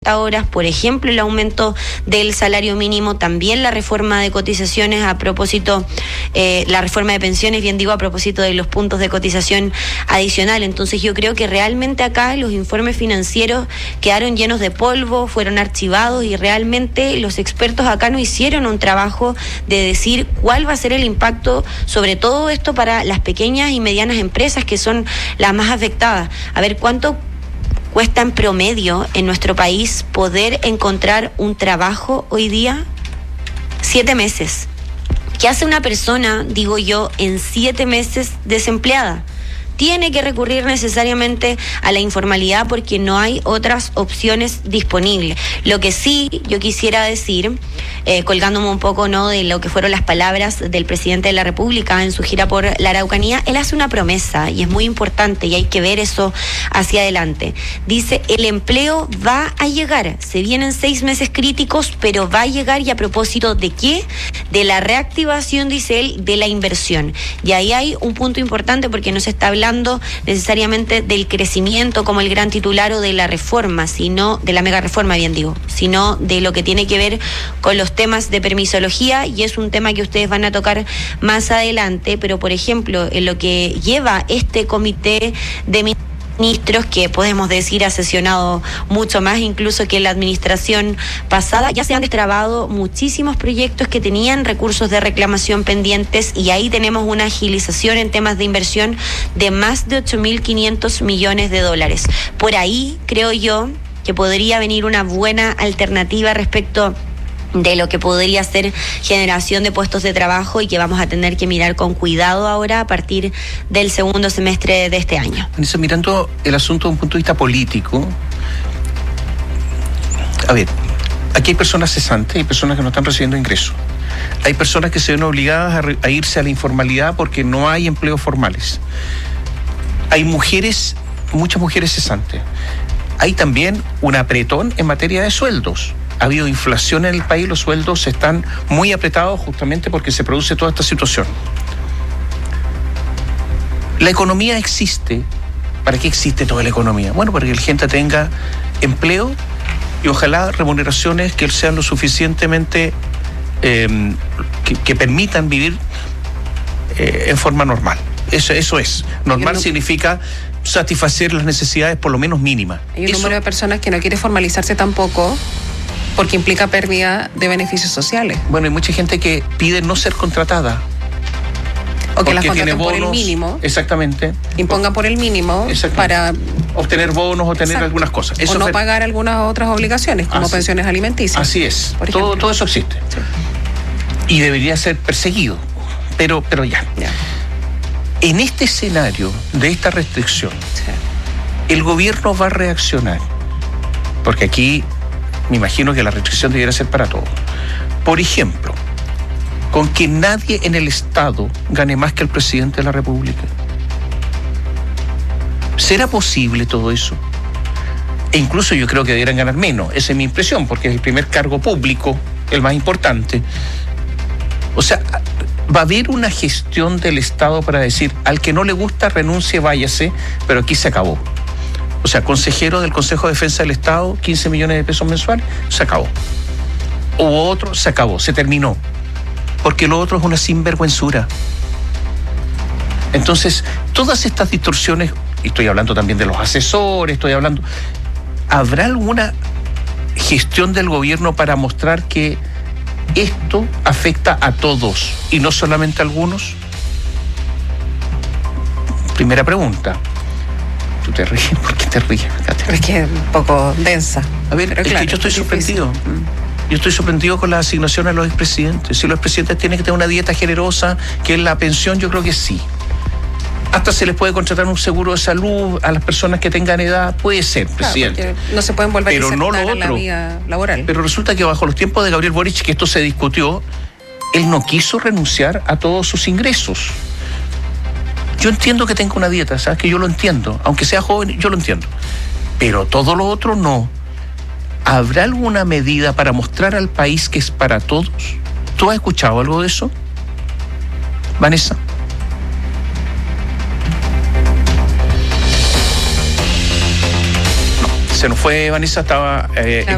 40 horas, por ejemplo, el aumento del salario mínimo, también la reforma de cotizaciones a propósito, la reforma de pensiones, bien digo, a propósito de los puntos de cotización adicional. Entonces yo creo que realmente acá los informes financieros quedaron llenos de polvo, fueron archivados y realmente los expertos acá no hicieron un trabajo de decir cuál va a ser el impacto sobre todo esto para las pequeñas y medianas empresas que son las más afectadas. A ver, ¿cuánto cuesta en promedio en nuestro país poder encontrar un trabajo hoy día? 7 meses. ¿Qué hace una persona, digo yo, en 7 meses desempleada? Tiene que recurrir necesariamente a la informalidad porque no hay otras opciones disponibles. Lo que sí yo quisiera decir, colgándome un poco, ¿no?, de lo que fueron las palabras del presidente de la República en su gira por la Araucanía, él hace una promesa y es muy importante y hay que ver eso hacia adelante. Dice, el empleo va a llegar, se vienen 6 meses críticos, pero va a llegar. ¿Y a propósito de qué? De la reactivación, dice él, de la inversión. Y ahí hay un punto importante porque no se está hablando necesariamente del crecimiento como el gran titular o de la reforma, sino de la mega reforma, bien digo, sino de lo que tiene que ver con los temas de permisología, y es un tema que ustedes van a tocar más adelante. Pero por ejemplo, en lo que lleva este comité de ministros, que podemos decir ha sesionado mucho más incluso que la administración pasada, ya se han destrabado muchísimos proyectos que tenían recursos de reclamación pendientes, y ahí tenemos una agilización en temas de inversión de más de 8.500 millones de dólares. Por ahí creo yo que podría venir una buena alternativa respecto de lo que podría ser generación de puestos de trabajo y que vamos a tener que mirar con cuidado ahora a partir del segundo semestre de este año. Vanessa, mirando el asunto desde un punto de vista político, a ver, aquí hay personas cesantes, hay personas que no están recibiendo ingresos, hay personas que se ven obligadas a irse a la informalidad porque no hay empleos formales, hay mujeres, muchas mujeres cesantes, hay también un apretón en materia de sueldos. Ha habido inflación en el país, los sueldos están muy apretados justamente porque se produce toda esta situación. La economía existe. ¿Para qué existe toda la economía? Bueno, para que la gente tenga empleo y ojalá remuneraciones que sean lo suficientemente que permitan vivir en forma normal. Eso es. Normal significa satisfacer las necesidades por lo menos mínimas. Hay un número de personas que no quiere formalizarse tampoco, porque implica pérdida de beneficios sociales. Bueno, hay mucha gente que pide no ser contratada. O que las contraten por el mínimo. Exactamente. Impongan por el mínimo para obtener bonos o tener algunas cosas. Eso o no pagar algunas otras obligaciones, como pensiones alimenticias. Así es. Todo eso existe. Sí. Y debería ser perseguido. Pero ya. En este escenario de esta restricción, el gobierno va a reaccionar. Porque aquí me imagino que la restricción debiera ser para todos. Por ejemplo, con que nadie en el Estado gane más que el presidente de la República. ¿Será posible todo eso? E incluso yo creo que deberían ganar menos. Esa es mi impresión, porque es el primer cargo público, el más importante. O sea, va a haber una gestión del Estado para decir, al que no le gusta renuncie, váyase, pero aquí se acabó. O sea, consejero del Consejo de Defensa del Estado, 15 millones de pesos mensuales, se acabó. O otro, se acabó, se terminó. Porque lo otro es una sinvergüenzura. Entonces, todas estas distorsiones, y estoy hablando también de los asesores, ¿habrá alguna gestión del gobierno para mostrar que esto afecta a todos y no solamente a algunos? Primera pregunta. ¿Tú te ríes? ¿Por qué te ríes? Es que es un poco densa. A ver, es que yo estoy sorprendido. Yo estoy sorprendido con la asignación a los expresidentes. Si los expresidentes tienen que tener una dieta generosa, que es la pensión, yo creo que sí. Hasta se les puede contratar un seguro de salud a las personas que tengan edad, puede ser, presidente. No se pueden volver pero a no lo otro. En la vía laboral. Pero resulta que bajo los tiempos de Gabriel Boric, que esto se discutió, él no quiso renunciar a todos sus ingresos. Yo entiendo que tenga una dieta, ¿sabes? Que yo lo entiendo. Aunque sea joven, yo lo entiendo. Pero todo lo otro no. ¿Habrá alguna medida para mostrar al país que es para todos? ¿Tú has escuchado algo de eso, Vanessa? No, se nos fue Vanessa, estaba